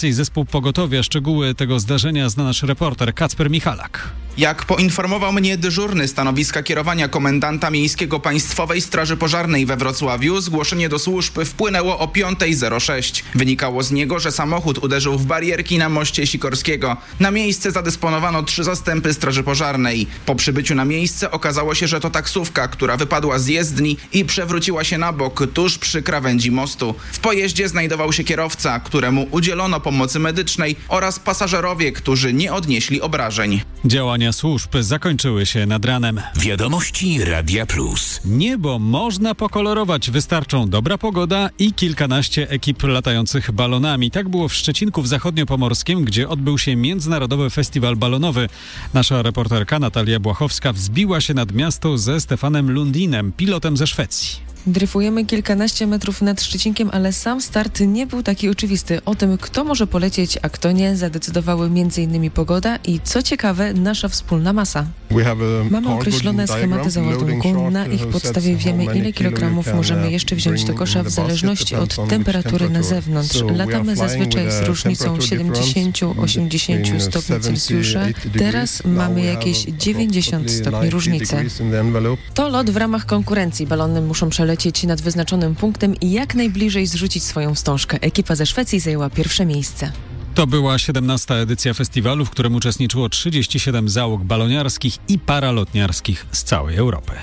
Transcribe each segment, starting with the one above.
i zespół pogotowia. Szczegóły tego zdarzenia zna nasz reporter Kacper Michalak. Jak poinformował mnie dyżurny stanowiska kierowania komendanta miejskiego Państwowej Straży Pożarnej we Wrocławiu, zgłoszenie do służb wpłynęło o 5:06. Wynikało z niego, że samochód uderzył w barierki na moście Sikorskiego. Na miejsce zadysponowano 3 zastępy Straży Pożarnej. Po przybyciu na miejsce okazało się, że to taksówka, która wypadła z jezdni i przewróciła się na bok tuż przy krawędzi mostu. W pojeździe znajdował się kierowca, któremu udzielono pomocy medycznej, oraz pasażerowie, którzy nie odnieśli obrażeń. Działania służb zakończyły się nad ranem. Wiadomości Radia Plus. Niebo można pokolorować. Wystarczą dobra pogoda i kilkanaście ekip latających balonami. Tak było w Szczecinku w Zachodniopomorskiem, gdzie odbył się Międzynarodowy Festiwal Balonowy. Nasza reporterka Natalia Błachowska wzbiła się nad miasto ze Stefanem Lundinem, pilotem ze Szwecji. Dryfujemy kilkanaście metrów nad Szczecinkiem, ale sam start nie był taki oczywisty. O tym, kto może polecieć, a kto nie, zadecydowały m.in. pogoda i, co ciekawe, nasza wspólna masa. Mamy określone schematy załadunku. Na ich podstawie wiemy, ile kilogramów możemy jeszcze wziąć do kosza w zależności od temperatury na zewnątrz. Latamy zazwyczaj z różnicą 70-80 stopni Celsjusza. Teraz mamy jakieś 90 stopni różnicy. To lot w ramach konkurencji. Balony muszą przelecieć nad wyznaczonym punktem i jak najbliżej zrzucić swoją wstążkę. Ekipa ze Szwecji zajęła pierwsze miejsce. To była 17. edycja festiwalu, w którym uczestniczyło 37 załóg baloniarskich i paralotniarskich z całej Europy.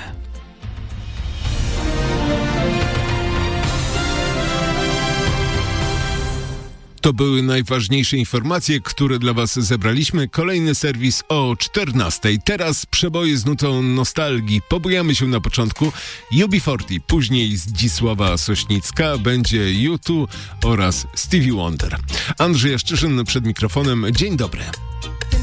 To były najważniejsze informacje, które dla Was zebraliśmy. Kolejny serwis o 14:00. Teraz przeboje z nutą nostalgii. Pobujamy się na początku UB40, później Zdzisława Sośnicka, będzie U2 oraz Stevie Wonder. Andrzej Jaszczyszyn przed mikrofonem. Dzień dobry.